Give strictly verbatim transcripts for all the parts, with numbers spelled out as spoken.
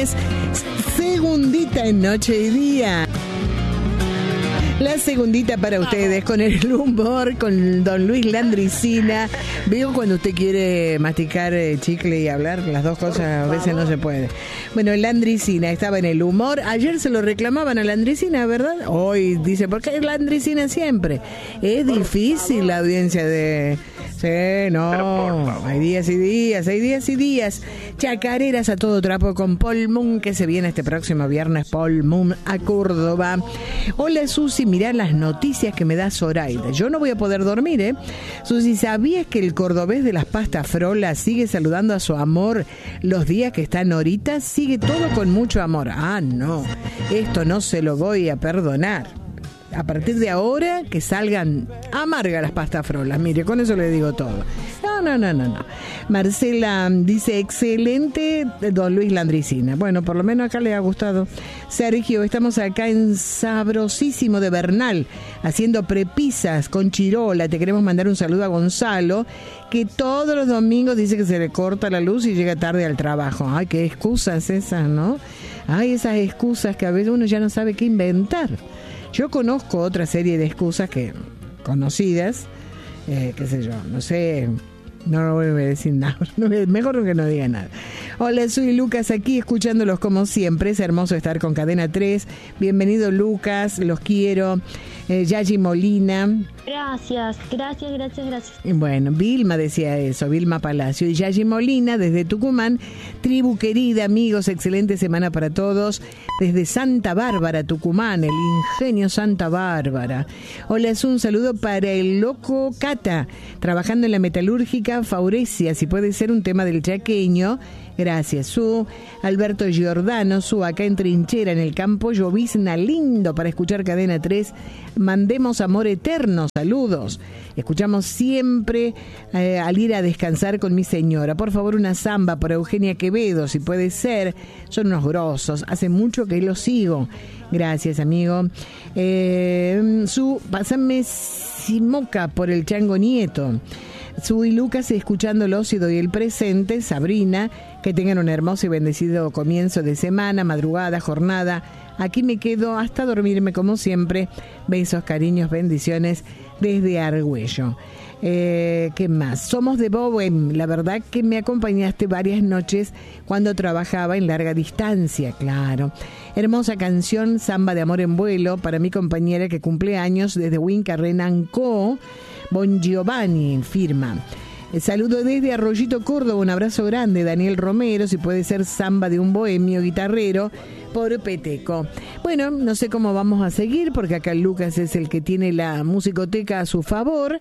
Segundita en Noche y Día. La segundita para ustedes, con el humor, con don Luis Landricina. Veo cuando usted quiere masticar eh, chicle y hablar, las dos cosas a veces no se puede. Bueno, Landricina estaba en el humor. Ayer se lo reclamaban a Landricina, ¿verdad? Hoy dice, ¿por qué es Landricina siempre? Es difícil la audiencia de... Sí, no, hay días y días, hay días y días. Chacareras a todo trapo con Paul Moon, que se viene este próximo viernes. Paul Moon a Córdoba. Hola, Susi, mirá las noticias que me da Zoraida. Yo no voy a poder dormir, ¿eh? Susi, ¿sabías que el cordobés de las pastas Frola sigue saludando a su amor los días que está Norita? Sigue todo con mucho amor. Ah, no, esto no se lo voy a perdonar. A partir de ahora, que salgan amargas las pastas Frolas. Mire, con eso le digo todo. No, no, no, no, no. Marcela dice, excelente, don Luis Landricina. Bueno, por lo menos acá le ha gustado. Sergio, estamos acá en Sabrosísimo de Bernal, haciendo prepisas con chirola. Te queremos mandar un saludo a Gonzalo, que todos los domingos dice que se le corta la luz y llega tarde al trabajo. Ay, qué excusas esas, ¿no? Ay, esas excusas que a veces uno ya no sabe qué inventar. Yo conozco otra serie de excusas que conocidas, eh, qué sé yo, no sé, no, no voy a decir nada, no, mejor que no diga nada. Hola, soy Lucas aquí escuchándolos como siempre, es hermoso estar con Cadena tres. Bienvenido, Lucas, los quiero. Eh, Yayi Molina. Gracias, gracias, gracias, gracias. Bueno, Vilma decía eso, Vilma Palacio. Y Yayi Molina desde Tucumán. Tribu querida, amigos, excelente semana para todos. Desde Santa Bárbara, Tucumán, el ingenio Santa Bárbara. Hola, es un saludo para el loco Cata, trabajando en la metalúrgica Faurecia, si puede ser un tema del chaqueño. Gracias, Su. Alberto Giordano, Su, acá en Trinchera, en el campo, llovizna lindo para escuchar Cadena tres. Mandemos amor eterno, saludos. Escuchamos siempre eh, al ir a descansar con mi señora. Por favor, una samba para Eugenia Quevedo, si puede ser. Son unos grosos, hace mucho que los sigo. Gracias, amigo. Eh, Su, pásame Simoca por el Chango Nieto. Su y Lucas escuchándolos y doy el presente. Sabrina, que tengan un hermoso y bendecido comienzo de semana, madrugada, jornada. Aquí me quedo hasta dormirme como siempre. Besos, cariños, bendiciones desde Argüello. Eh, ¿Qué más? Somos de Bowen. La verdad que me acompañaste varias noches cuando trabajaba en larga distancia, claro. Hermosa canción, Samba de Amor en Vuelo, para mi compañera que cumple años desde Wincarrenanco. Bon Giovanni firma. El saludo desde Arroyito, Córdoba. Un abrazo grande, Daniel Romero. Si puede ser samba de un bohemio guitarrero por Peteco. Bueno, no sé cómo vamos a seguir, porque acá Lucas es el que tiene la musicoteca a su favor.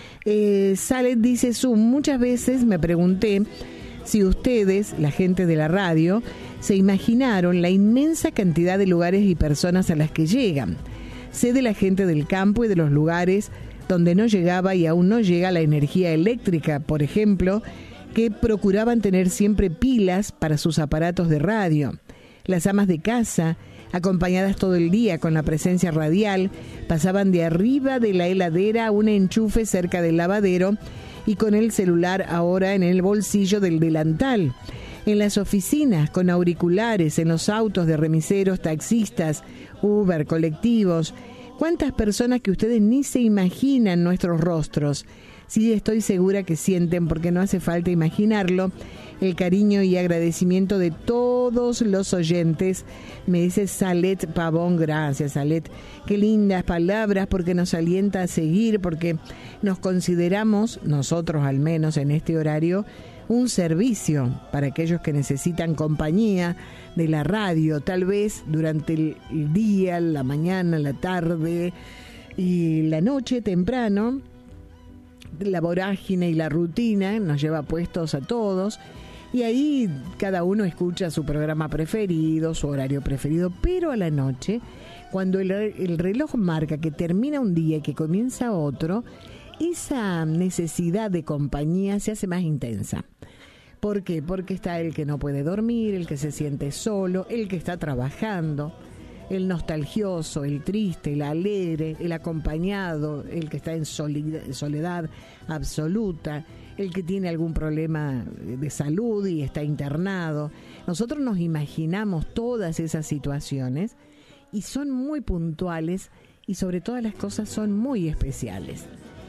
Eh, Salet dice, Su, muchas veces me pregunté si ustedes, la gente de la radio, se imaginaron la inmensa cantidad de lugares y personas a las que llegan. Sé de la gente del campo y de los lugares donde no llegaba y aún no llega la energía eléctrica, por ejemplo, que procuraban tener siempre pilas para sus aparatos de radio. Las amas de casa, acompañadas todo el día con la presencia radial, pasaban de arriba de la heladera a un enchufe cerca del lavadero y con el celular ahora en el bolsillo del delantal. En las oficinas, con auriculares, en los autos de remiseros, taxistas, Uber, colectivos. ¿Cuántas personas que ustedes ni se imaginan nuestros rostros? Sí, estoy segura que sienten, porque no hace falta imaginarlo, el cariño y agradecimiento de todos los oyentes. Me dice Salet Pavón. Gracias, Salet. Qué lindas palabras, porque nos alienta a seguir, porque nos consideramos, nosotros al menos en este horario, un servicio para aquellos que necesitan compañía de la radio, tal vez durante el día, la mañana, la tarde y la noche temprano. La vorágine y la rutina nos lleva puestos a todos, y ahí cada uno escucha su programa preferido, su horario preferido, pero a la noche, cuando el, el reloj marca que termina un día y que comienza otro, esa necesidad de compañía se hace más intensa. ¿Por qué? Porque está el que no puede dormir, el que se siente solo, el que está trabajando, el nostalgioso, el triste, el alegre, el acompañado, el que está en soledad absoluta, el que tiene algún problema de salud y está internado. Nosotros nos imaginamos todas esas situaciones y son muy puntuales y sobre todas las cosas son muy especiales.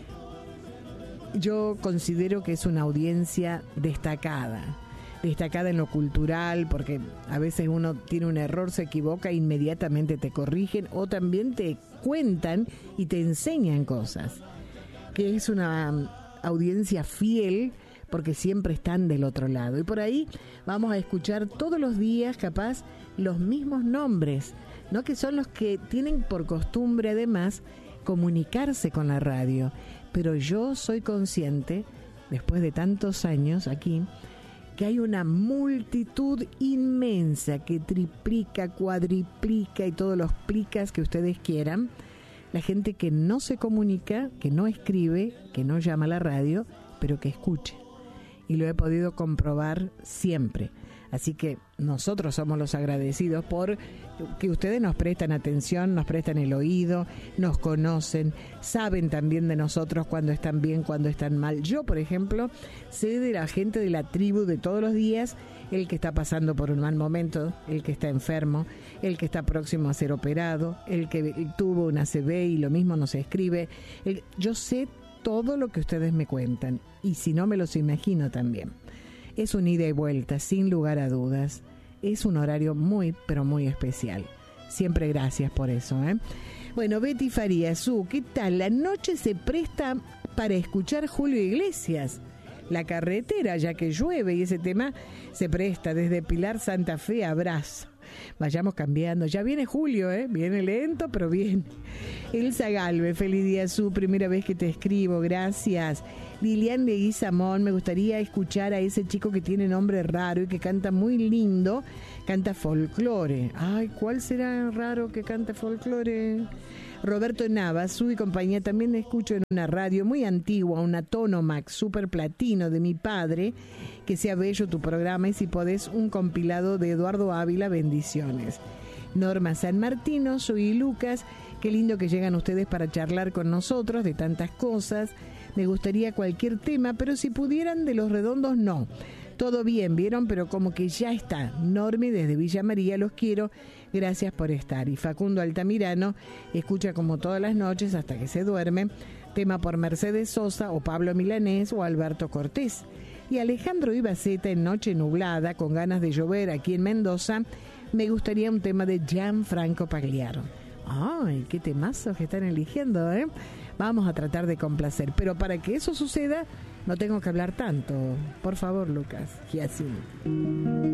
Yo considero que es una audiencia destacada, destacada en lo cultural, porque a veces uno tiene un error, se equivoca, inmediatamente te corrigen o también te cuentan y te enseñan cosas. Que es una audiencia fiel porque siempre están del otro lado. Y por ahí vamos a escuchar todos los días, capaz, los mismos nombres, ¿no? Que son los que tienen por costumbre, además, comunicarse con la radio. Pero yo soy consciente, después de tantos años aquí, que hay una multitud inmensa que triplica, cuadriplica y todos los plicas que ustedes quieran. La gente que no se comunica, que no escribe, que no llama a la radio, pero que escucha. Y lo he podido comprobar siempre. Así que nosotros somos los agradecidos por que ustedes nos prestan atención, nos prestan el oído, nos conocen, saben también de nosotros cuando están bien, cuando están mal. Yo, por ejemplo, sé de la gente de la tribu de todos los días, el que está pasando por un mal momento, el que está enfermo, el que está próximo a ser operado, el que tuvo una A C V y lo mismo nos escribe. El, yo sé todo lo que ustedes me cuentan y si no me los imagino también. Es un ida y vuelta, sin lugar a dudas. Es un horario muy, pero muy especial. Siempre gracias por eso, ¿eh? Bueno, Betty Farías, Su, ¿qué tal? La noche se presta para escuchar Julio Iglesias. La carretera, ya que llueve y ese tema se presta desde Pilar Santa Fe a Abrazo. Vayamos cambiando. Ya viene Julio, ¿eh? Viene lento, pero bien. Elsa Galvez, feliz día, Su. Primera vez que te escribo, gracias. Lilian de Guizamón, me gustaría escuchar a ese chico que tiene nombre raro y que canta muy lindo. Canta folclore. Ay, ¿cuál será raro que canta folclore? Roberto Navas, Su y compañía, también escucho en una radio muy antigua, una Tonomax super platino de mi padre. Que sea bello tu programa y si podés un compilado de Eduardo Ávila, bendiciones. Norma San Martino, soy Lucas, qué lindo que llegan ustedes para charlar con nosotros de tantas cosas. Me gustaría cualquier tema, pero si pudieran de Los Redondos, no. Todo bien, ¿vieron? Pero como que ya está. Normi desde Villa María, los quiero. Gracias por estar. Y Facundo Altamirano escucha como todas las noches hasta que se duerme. Tema por Mercedes Sosa o Pablo Milanés o Alberto Cortés. Y Alejandro Ibaceta en Noche Nublada, con ganas de llover aquí en Mendoza. Me gustaría un tema de Gianfranco Pagliaro. Ay, qué temazos que están eligiendo, ¿eh? Vamos a tratar de complacer. Pero para que eso suceda, no tengo que hablar tanto. Por favor, Lucas. Giacín.